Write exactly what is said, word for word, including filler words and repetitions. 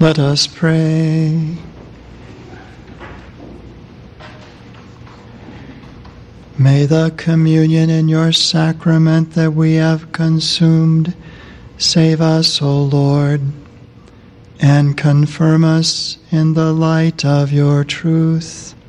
Let us pray. May the communion in your sacrament that we have consumed save us, O Lord, and confirm us in the light of your truth.